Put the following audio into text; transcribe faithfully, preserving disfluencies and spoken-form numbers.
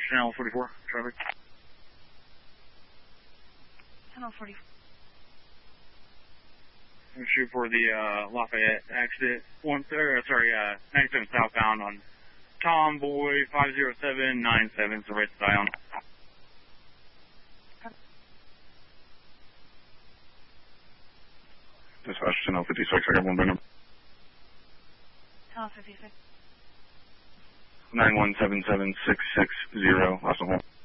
Channel forty-four, traffic. Channel forty-four. Shoot for the uh, Lafayette exit. One, er, sorry, uh, ninety-seven southbound on Tomboy five zero seven nine seven, so right side on. Dispatch Channel fifty-six, I got one minute. Channel fifty-six. nine one seven seven six six zero, last one.